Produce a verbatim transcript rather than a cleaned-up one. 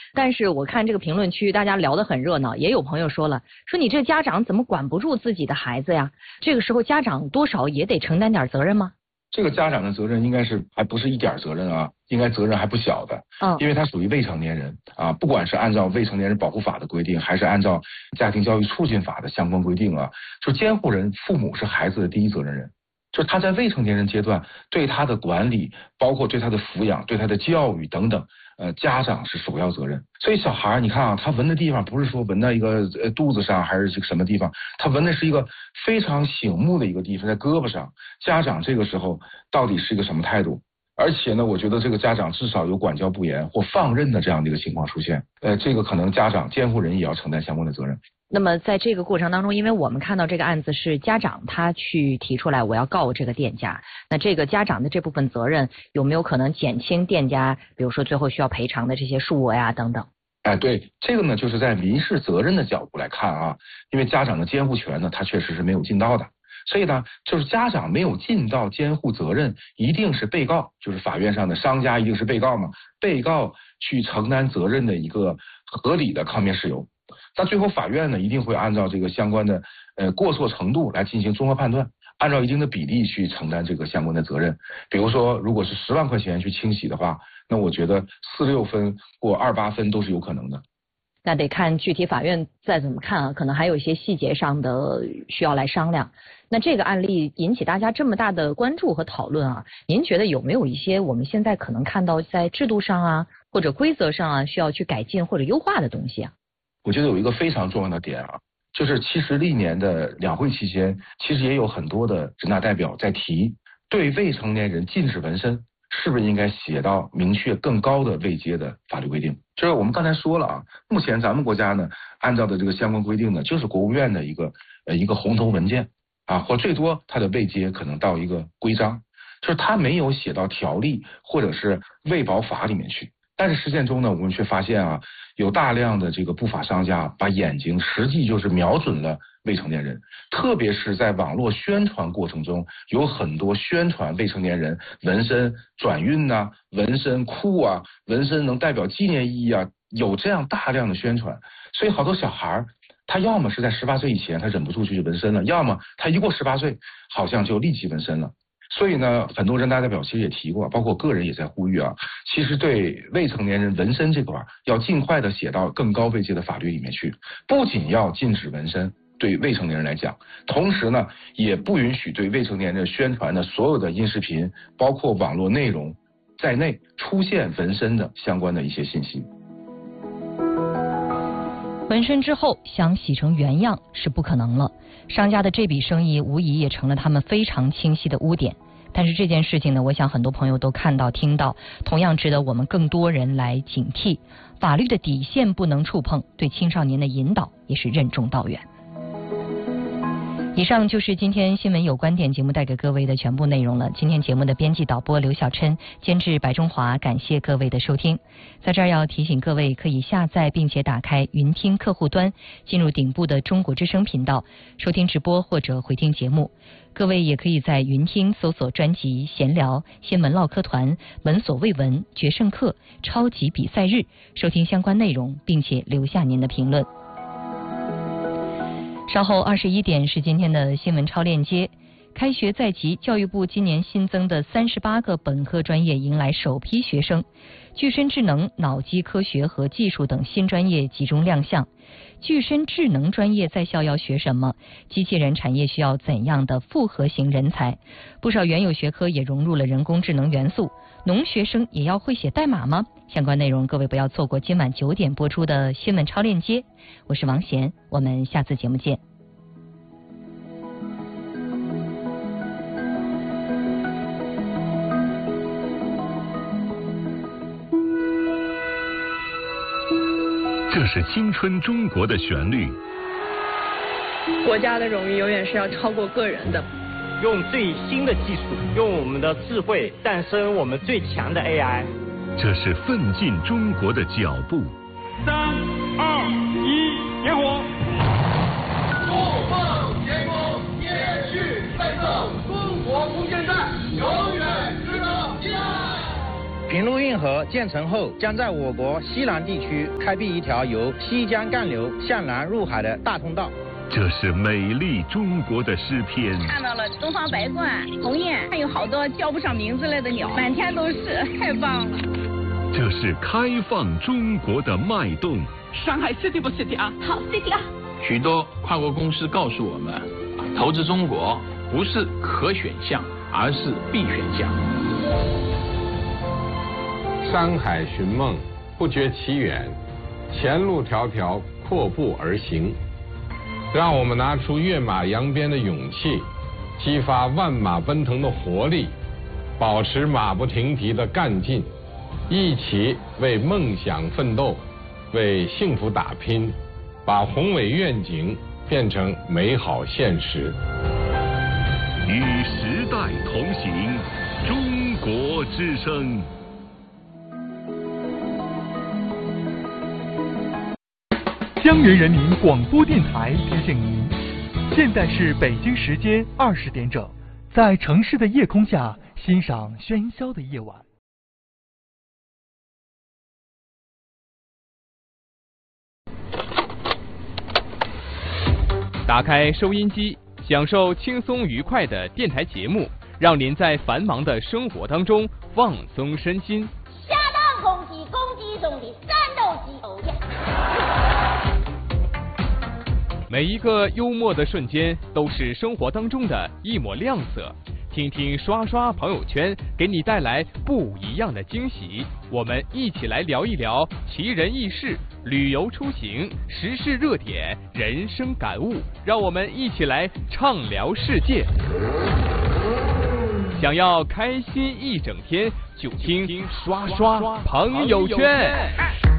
但是我看这个评论区大家聊得很热闹，也有朋友说了，说你这家长怎么管不住自己的孩子呀？这个时候家长多少也得承担点责任吗？ 这个家长的责任应该是还不是一点责任啊，应该责任还不小的。嗯，因为他属于未成年人啊，不管是按照未成年人保护法的规定，还是按照家庭教育促进法的相关规定啊，就监护人父母是孩子的第一责任人。就他在未成年人阶段对他的管理，包括对他的抚养、对他的教育等等，呃，家长是首要责任。所以小孩你看啊，他闻的地方不是说闻到一个呃肚子上还是这个什么地方，他闻的是一个非常醒目的一个地方，在胳膊上。家长这个时候到底是一个什么态度？而且呢，我觉得这个家长至少有管教不严或放任的这样的一个情况出现，呃，这个可能家长监护人也要承担相关的责任。 那么在这个过程当中，因为我们看到这个案子是家长他去提出来我要告这个店家，那这个家长的这部分责任有没有可能减轻店家比如说最后需要赔偿的这些数额呀等等？ 哎，对，这个呢就是在民事责任的角度来看啊，因为家长的监护权呢他确实是没有尽到的，所以呢就是家长没有尽到监护责任，一定是被告，就是法院上的商家一定是被告嘛，被告去承担责任的一个合理的抗辩事由。那最后法院呢一定会按照这个相关的呃过错程度来进行综合判断，按照一定的比例去承担这个相关的责任。比如说如果是十万块钱去清洗的话，那我觉得四六分或二八分都是有可能的。 那得看具体法院再怎么看啊，可能还有一些细节上的需要来商量。那这个案例引起大家这么大的关注和讨论啊，您觉得有没有一些我们现在可能看到在制度上啊或者规则上啊需要去改进或者优化的东西啊？ 我觉得有一个非常重要的点啊，就是其实历年的两会期间，其实也有很多的人大代表在提，对未成年人禁止纹身，是不是应该写到明确更高的位阶的法律规定？就是我们刚才说了啊，目前咱们国家呢，按照的这个相关规定呢，就是国务院的一个呃一个红头文件啊，或最多它的位阶可能到一个规章，就是它没有写到条例或者是卫保法里面去。但是实践中呢，我们却发现啊，有大量的这个不法商家把眼睛实际就是瞄准了未成年人，特别是在网络宣传过程中，有很多宣传未成年人纹身转运呐、啊、纹身酷啊、纹身能代表纪念意义啊，有这样大量的宣传，所以好多小孩他要么是在十八岁以前他忍不住就去纹身了，要么他一过十八岁好像就立即纹身了。所以呢，很多人大代表其实也提过，包括个人也在呼吁啊，其实对未成年人纹身这块要尽快的写到更高位阶的法律里面去，不仅要禁止纹身对未成年人来讲，同时呢，也不允许对未成年人宣传的所有的音视频，包括网络内容在内出现纹身的相关的一些信息。 纹身之后想洗成原样是不可能了，商家的这笔生意无疑也成了他们非常清晰的污点。但是这件事情呢，我想很多朋友都看到听到，同样值得我们更多人来警惕。法律的底线不能触碰，对青少年的引导也是任重道远。以上就是今天新闻有观点节目带给各位的全部内容了。今天节目的编辑导播刘小琛，监制白中华，感谢各位的收听。在这儿要提醒各位，可以下载并且打开云听客户端，进入顶部的中国之声频道，收听直播或者回听节目。各位也可以在云听搜索专辑闲聊、新闻唠嗑团、闻所未闻、决胜课、超级比赛日，收听相关内容，并且留下您的评论。稍后二十一点是今天的新闻超链接。开学在即，教育部今年新增的三十八个本科专业迎来首批学生，具身智能、脑机科学和技术等新专业集中亮相。具身智能专业在校要学什么？机器人产业需要怎样的复合型人才？不少原有学科也融入了人工智能元素。农学生也要会写代码吗？相关内容各位不要错过今晚九点播出的新闻超链接。我是王贤，我们下次节目见。 这是青春中国的旋律。 国家的荣誉永远是要超过个人的。 用最新的技术，用我们的智慧诞生我们最强的 A I。 这是奋进中国的脚步。 三二一，点火！不放前锋，延续奋斗，中国空间站永远值得期待。 平陆运河建成后，将在我国西南地区开辟一条由西江干流向南入海的大通道。 这是美丽中国的诗篇。 看到了东方白鹳、鸿雁，还有好多叫不上名字来的鸟，满天都是，太棒了。 这是开放中国的脉动。 上海 City 不 City 啊？ 好 City 啊！ 许多跨国公司告诉我们，投资中国不是可选项，而是必选项。 山海寻梦，不觉其远，前路迢迢，阔步而行。让我们拿出跃马扬鞭的勇气，激发万马奔腾的活力，保持马不停蹄的干劲，一起为梦想奋斗，为幸福打拼，把宏伟愿景变成美好现实。 与时代同行，中国之声。 江源人民广播电台提醒您，现在是北京时间二十点整，在城市的夜空下欣赏喧嚣的夜晚。 打开收音机，享受轻松愉快的电台节目，让您在繁忙的生活当中放松身心。 下当空气攻击中的战斗机，哦耶！ 每一个幽默的瞬间都是生活当中的一抹亮色，听听刷刷朋友圈，给你带来不一样的惊喜。我们一起来聊一聊奇人异事、旅游出行、时事热点、人生感悟，让我们一起来畅聊世界。想要开心一整天，就听刷刷朋友圈。